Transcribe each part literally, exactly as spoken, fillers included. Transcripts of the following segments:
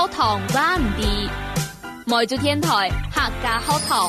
學堂話唔ดี，每週天台客家學堂。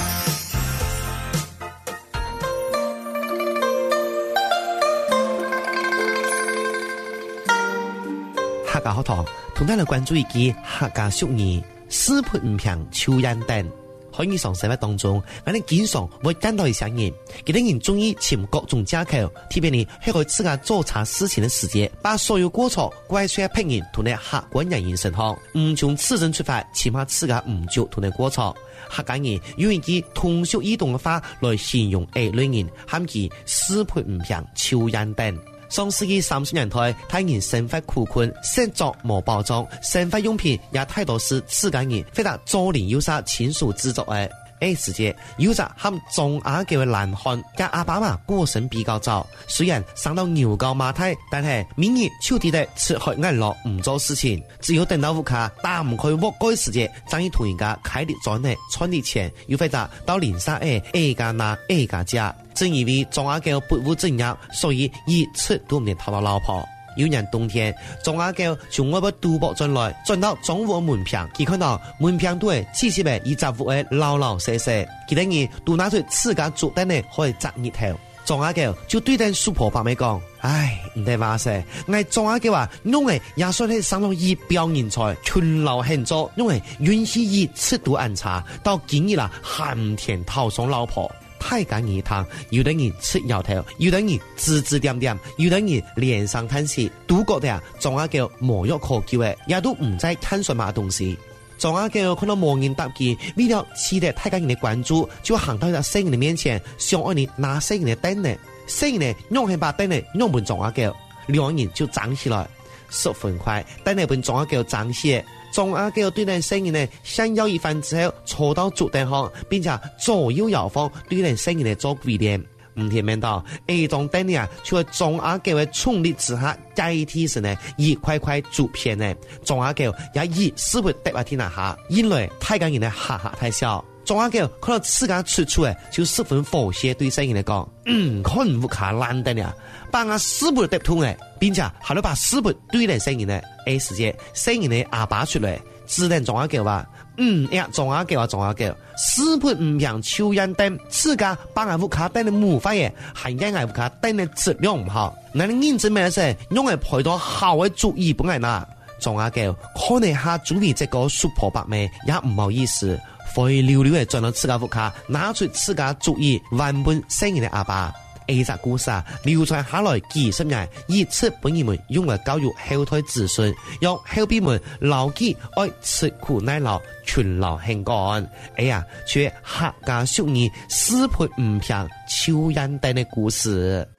客家學堂同大家關注一句客家俗語：四潑唔平抽煙燈。喺日常生活當中，我哋經常會見到一些人，佢哋人中意尋各種借口，特別你喺佢自家做差事情的時節，把所有過錯怪出別人同你客觀人員身上，唔從此身出發，起碼自家唔做同你過錯。客家人用一句通俗易懂嘅話來形容呢類人，喊佢四潑唔平抽煙燈。上世紀三十年代，太人生活苦困，食作無包裝，生活用品也太多是自家人非常早年有啥親手製作的。呢時節有隻和中亞嘅難漢加阿爸媽過身比較早，雖然生到牛高馬大，但係明日秋地的吃喝安樂唔做事情，只有等到屋卡打唔開屋嗰時節，將要同人家開啲轉呢賺啲錢，又或者到林沙誒 A 家拿 A 家家。正因為中亞嘅不務正業，所以一次都唔能討到老婆。有年冬天，中亞嘅從我部賭博轉來，轉到中午門票，佢看到門票對七十嘅一十戶嘅老老細細，佢等於都拿出自家做單呢可以砸日頭。中亞嘅就對等蘇婆伯妹講：唉，唔得話噻，我中亞嘅話，因為也算係上到一表人才，勤勞狠做，因為允許一次都暗查，到今日啦，寒天討上老婆。太監兒堂，有的人吃搖頭，有的人指指點點，有的人連上嘆息，都覺得啊，中亞叫無藥可救嘅，也都唔再看什麼東西。中亞叫看到無人答佢，為了取得太監人的關注，就行到一個聖人的面前，想愛你拿聖人的燈呢，聖人呢用起把燈呢，用本中亞叫，兩人就爭起來，十分快，燈呢本中亞叫爭起。中亞嘅對人聲音呢，想要一番之後，坐到主燈上，並且左右搖晃對人聲音呢做規練。唔聽明到，呢種燈呢，就係中亞嘅嘅衝力之下，代替成呢一塊塊竹片呢，中亞嘅也以四會得話聽下下，因為太監人呢哈哈太笑。中亞嘅看到自家出處誒，就十分和諧對聲音嚟講，嗯，看唔卡爛燈呀，把我四會得通誒，並且還要把四會對人聲音呢。A 時節，聲音呢阿爸出來，只能中亞叫話，嗯呀，中亞叫啊，中亞叫，四潑唔平抽煙燈，自家把我屋卡燈的模法嘢，係因我屋卡燈的質量唔好，那你認真咩事？用嚟配到好嘅主意本來嗱，中亞叫，可能下主意這個蘇婆伯妹也唔好意思，灰溜溜嘅轉到自家屋卡，拿出自家主意，原本聲音的阿爸。A 隻故事啊，流傳下來幾十年，以此本人們用來教育後代子孫，讓後輩們牢記愛吃苦耐勞、勤勞肯幹。哎呀，卻客家俗語四潑唔平抽煙燈的故事。